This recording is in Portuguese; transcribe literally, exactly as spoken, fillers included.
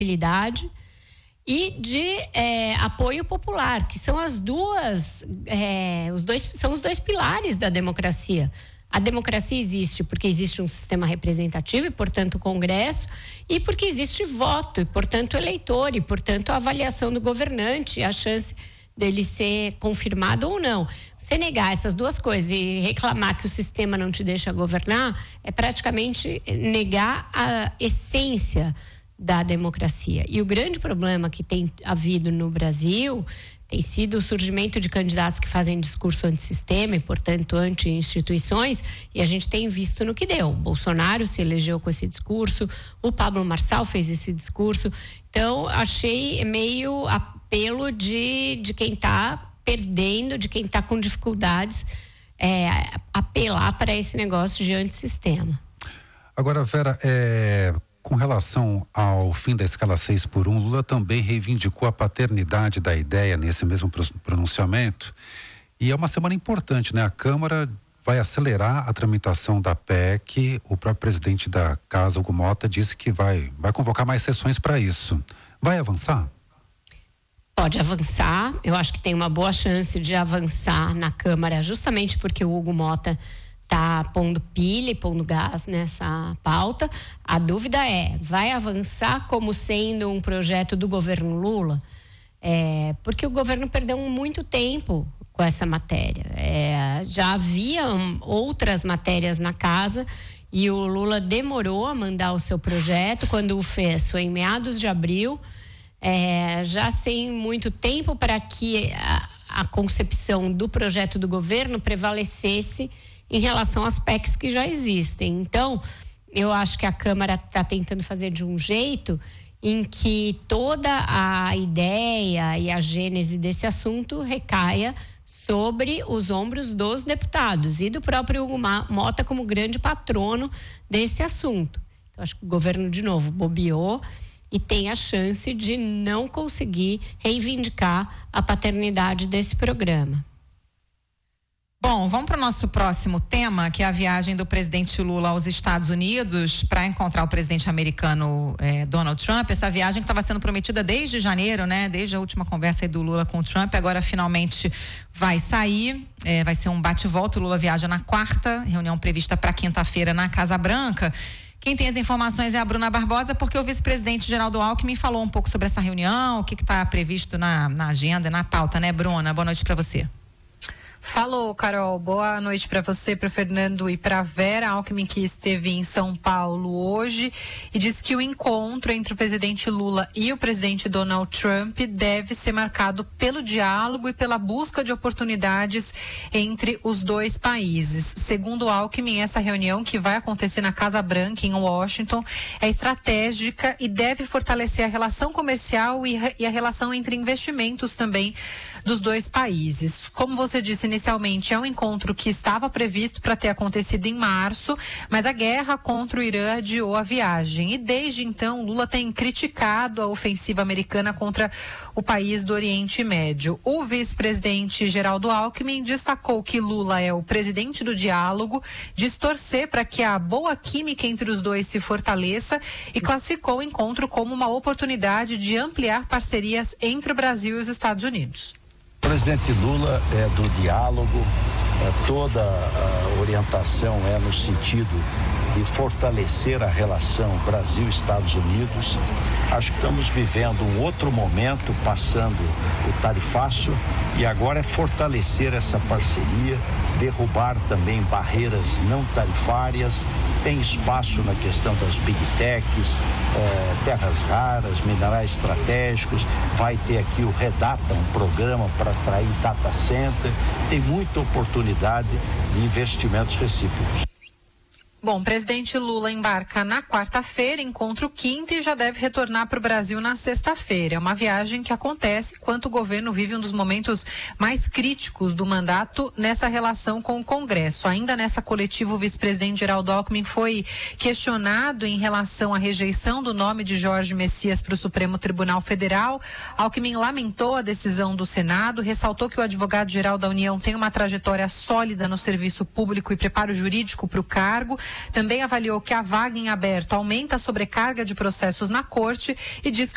governabilidade e de é, apoio popular, que são as duas, é, os dois, são os dois pilares da democracia. A democracia existe porque existe um sistema representativo e, portanto, o Congresso, e porque existe voto, e, portanto, eleitor, e, portanto, a avaliação do governante, a chance dele ser confirmado ou não. Você negar essas duas coisas e reclamar que o sistema não te deixa governar é praticamente negar a essência da democracia. E o grande problema que tem havido no Brasil tem sido o surgimento de candidatos que fazem discurso antissistema e, portanto, anti-instituições, e a gente tem visto no que deu. O Bolsonaro se elegeu com esse discurso, o Pablo Marçal fez esse discurso. Então, achei meio apelo de, de quem está perdendo, de quem está com dificuldades, é, apelar para esse negócio de antissistema. Agora, Vera, é... com relação ao fim da escala seis por um, Lula também reivindicou a paternidade da ideia nesse mesmo pronunciamento. E é uma semana importante, né? A Câmara vai acelerar a tramitação da P E C. O próprio presidente da Casa, Hugo Mota, disse que vai, vai convocar mais sessões para isso. Vai avançar? Pode avançar. Eu acho que tem uma boa chance de avançar na Câmara, justamente porque o Hugo Mota está pondo pilha e pondo gás nessa pauta. A dúvida é, vai avançar como sendo um projeto do governo Lula? É, porque o governo perdeu muito tempo com essa matéria. É, já havia outras matérias na casa e o Lula demorou a mandar o seu projeto. Quando o fez, foi em meados de abril, é, já sem muito tempo para que a, a concepção do projeto do governo prevalecesse em relação às P E Cs que já existem. Então, eu acho que a Câmara está tentando fazer de um jeito em que toda a ideia e a gênese desse assunto recaia sobre os ombros dos deputados e do próprio Hugo Mota como grande patrono desse assunto. Então, acho que o governo, de novo, bobeou e tem a chance de não conseguir reivindicar a paternidade desse programa. Bom, vamos para o nosso próximo tema, que é a viagem do presidente Lula aos Estados Unidos para encontrar o presidente americano eh, Donald Trump. Essa viagem que estava sendo prometida desde janeiro, né? Desde a última conversa aí do Lula com o Trump, agora finalmente vai sair. Eh, vai ser um bate-volta. O Lula viaja na quarta, reunião prevista para quinta-feira na Casa Branca. Quem tem as informações é a Bruna Barbosa, porque o vice-presidente Geraldo Alckmin falou um pouco sobre essa reunião, o que está previsto na, na agenda, na pauta, né, Bruna? Boa noite para você. Falou, Carol. Boa noite para você, para Fernando e para Vera. Alckmin, que esteve em São Paulo hoje e disse que o encontro entre o presidente Lula e o presidente Donald Trump deve ser marcado pelo diálogo e pela busca de oportunidades entre os dois países. Segundo Alckmin, essa reunião, que vai acontecer na Casa Branca, em Washington, é estratégica e deve fortalecer a relação comercial e, e a relação entre investimentos também dos dois países. Como você disse inicialmente, é um encontro que estava previsto para ter acontecido em março, mas a guerra contra o Irã adiou a viagem. E desde então, Lula tem criticado a ofensiva americana contra o país do Oriente Médio. O vice-presidente Geraldo Alckmin destacou que Lula é o presidente do diálogo, diz torcer para que a boa química entre os dois se fortaleça e classificou o encontro como uma oportunidade de ampliar parcerias entre o Brasil e os Estados Unidos. O presidente Lula é do diálogo, é, toda a orientação é no sentido de fortalecer a relação Brasil-Estados Unidos. Acho que estamos vivendo um outro momento, passando o tarifaço, e agora é fortalecer essa parceria, derrubar também barreiras não tarifárias. Tem espaço na questão das big techs, eh, terras raras, minerais estratégicos. Vai ter aqui o Redata, um programa para atrair data center. Tem muita oportunidade de investimentos recíprocos. Bom, o presidente Lula embarca na quarta-feira, encontra o quinta e já deve retornar para o Brasil na sexta-feira. É uma viagem que acontece enquanto o governo vive um dos momentos mais críticos do mandato nessa relação com o Congresso. Ainda nessa coletiva, o vice-presidente Geraldo Alckmin foi questionado em relação à rejeição do nome de Jorge Messias para o Supremo Tribunal Federal. Alckmin lamentou a decisão do Senado, ressaltou que o advogado-geral da União tem uma trajetória sólida no serviço público e preparo jurídico para o cargo. Também avaliou que a vaga em aberto aumenta a sobrecarga de processos na corte e diz que